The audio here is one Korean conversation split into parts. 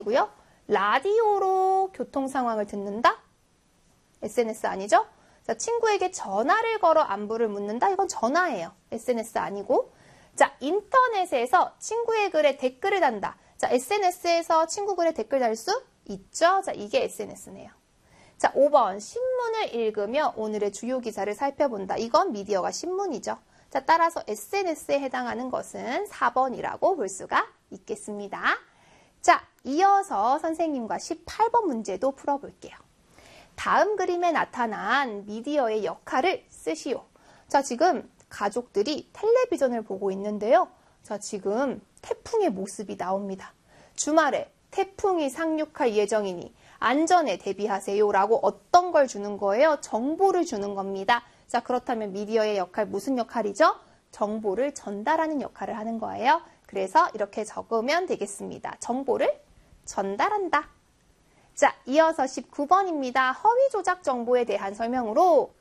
고요. 라디오로 교통 상황을 듣는다? SNS 아니죠? 자, 친구에게 전화를 걸어 안부를 묻는다? 이건 전화예요. SNS 아니고. 자, 인터넷에서 친구의 글에 댓글을 단다. 자, SNS에서 친구 글에 댓글 달 수 있죠? 자, 이게 SNS네요. 자, 5번. 신문을 읽으며 오늘의 주요 기사를 살펴본다. 이건 미디어가 신문이죠. 자, 따라서 SNS에 해당하는 것은 4번이라고 볼 수가 있겠습니다. 자, 이어서 선생님과 18번 문제도 풀어볼게요. 다음 그림에 나타난 미디어의 역할을 쓰시오. 자, 지금 가족들이 텔레비전을 보고 있는데요. 자, 지금 태풍의 모습이 나옵니다. 주말에 태풍이 상륙할 예정이니 안전에 대비하세요 라고 어떤 걸 주는 거예요? 정보를 주는 겁니다. 자, 그렇다면 미디어의 역할 무슨 역할이죠? 정보를 전달하는 역할을 하는 거예요. 그래서 이렇게 적으면 되겠습니다. 정보를 전달한다. 자, 이어서 19번입니다. 허위 조작 정보에 대한 설명으로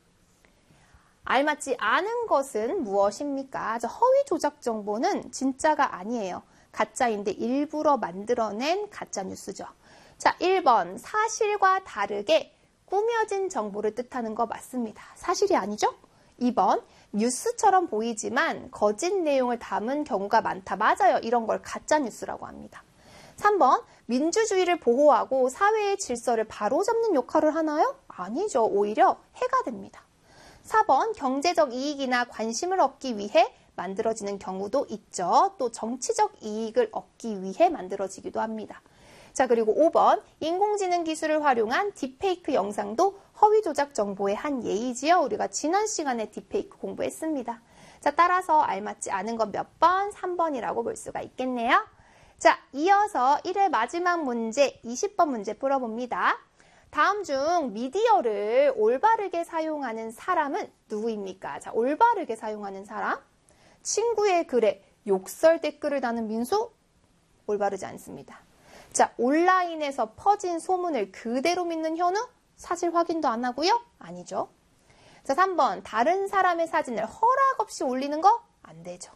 알맞지 않은 것은 무엇입니까? 자, 허위 조작 정보는 진짜가 아니에요. 가짜인데 일부러 만들어낸 가짜 뉴스죠. 자, 1번 사실과 다르게 꾸며진 정보를 뜻하는 거 맞습니다. 사실이 아니죠? 2번 뉴스처럼 보이지만 거짓 내용을 담은 경우가 많다. 맞아요. 이런 걸 가짜 뉴스라고 합니다. 3번 민주주의를 보호하고 사회의 질서를 바로잡는 역할을 하나요? 아니죠. 오히려 해가 됩니다. 4번 경제적 이익이나 관심을 얻기 위해 만들어지는 경우도 있죠. 또 정치적 이익을 얻기 위해 만들어지기도 합니다. 자, 그리고 5번 인공지능 기술을 활용한 딥페이크 영상도 허위 조작 정보의 한 예이지요. 우리가 지난 시간에 딥페이크 공부했습니다. 자, 따라서 알맞지 않은 건 몇 번? 3번이라고 볼 수가 있겠네요. 자, 이어서 1회 마지막 문제 20번 문제 풀어봅니다. 다음 중 미디어를 올바르게 사용하는 사람은 누구입니까? 자, 올바르게 사용하는 사람. 친구의 글에 욕설 댓글을 다는 민수? 올바르지 않습니다. 자, 온라인에서 퍼진 소문을 그대로 믿는 현우? 사실 확인도 안 하고요? 아니죠. 자, 3번 다른 사람의 사진을 허락 없이 올리는 거? 안 되죠.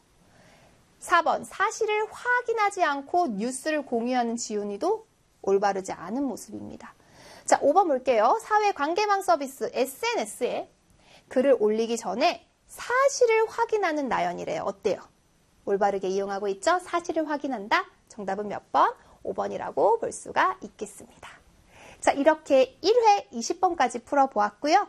4번 사실을 확인하지 않고 뉴스를 공유하는 지훈이도 올바르지 않은 모습입니다. 자, 5번 볼게요. 사회관계망 서비스 SNS에 글을 올리기 전에 사실을 확인하는 나연이래요. 어때요? 올바르게 이용하고 있죠? 사실을 확인한다. 정답은 몇 번? 5번이라고 볼 수가 있겠습니다. 자, 이렇게 1회 20번까지 풀어보았고요.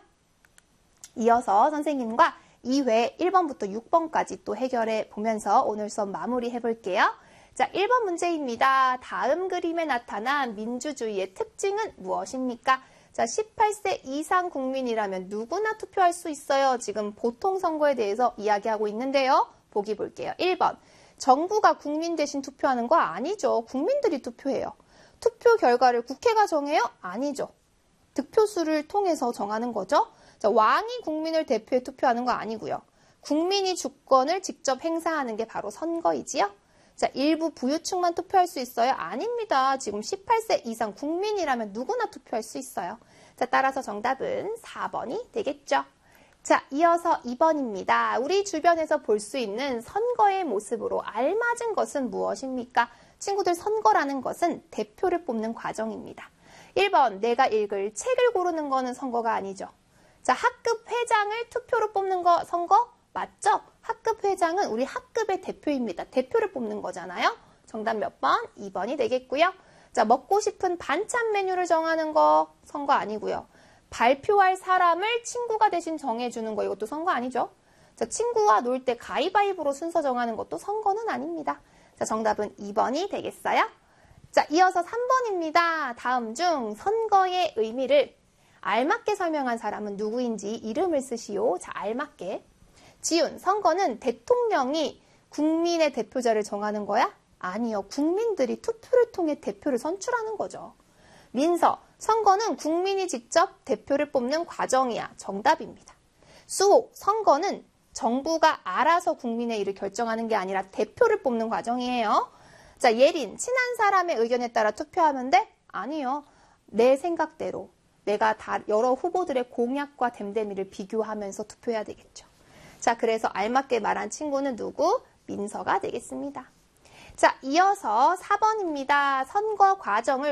이어서 선생님과 2회 1번부터 6번까지 또 해결해 보면서 오늘 수업 마무리해 볼게요. 자, 1번 문제입니다. 다음 그림에 나타난 민주주의의 특징은 무엇입니까? 자, 18세 이상 국민이라면 누구나 투표할 수 있어요. 지금 보통선거에 대해서 이야기하고 있는데요. 보기 볼게요. 1번. 정부가 국민 대신 투표하는 거 아니죠. 국민들이 투표해요. 투표 결과를 국회가 정해요? 아니죠. 득표수를 통해서 정하는 거죠. 자, 왕이 국민을 대표해 투표하는 거 아니고요. 국민이 주권을 직접 행사하는 게 바로 선거이지요. 자, 일부 부유층만 투표할 수 있어요? 아닙니다. 지금 18세 이상 국민이라면 누구나 투표할 수 있어요. 자, 따라서 정답은 4번이 되겠죠. 자, 이어서 2번입니다. 우리 주변에서 볼 수 있는 선거의 모습으로 알맞은 것은 무엇입니까? 친구들, 선거라는 것은 대표를 뽑는 과정입니다. 1번, 내가 읽을 책을 고르는 거는 선거가 아니죠. 자, 학급 회장을 투표로 뽑는 거 선거? 맞죠? 학급 회장은 우리 학급의 대표입니다. 대표를 뽑는 거잖아요. 정답 몇 번? 2번이 되겠고요. 자, 먹고 싶은 반찬 메뉴를 정하는 거 선거 아니고요. 발표할 사람을 친구가 대신 정해주는 거 이것도 선거 아니죠? 자, 친구와 놀 때 가위바위보로 순서 정하는 것도 선거는 아닙니다. 자, 정답은 2번이 되겠어요. 자, 이어서 3번입니다. 다음 중 선거의 의미를 알맞게 설명한 사람은 누구인지 이름을 쓰시오. 자, 알맞게. 지훈, 선거는 대통령이 국민의 대표자를 정하는 거야? 아니요. 국민들이 투표를 통해 대표를 선출하는 거죠. 민서, 선거는 국민이 직접 대표를 뽑는 과정이야. 정답입니다. 수호, 선거는 정부가 알아서 국민의 일을 결정하는 게 아니라 대표를 뽑는 과정이에요. 자, 예린, 친한 사람의 의견에 따라 투표하면 돼? 아니요. 내 생각대로. 내가 여러 후보들의 공약과 댐댐이를 비교하면서 투표해야 되겠죠. 자, 그래서 알맞게 말한 친구는 누구? 민서가 되겠습니다. 자, 이어서 4번입니다. 선거 과정을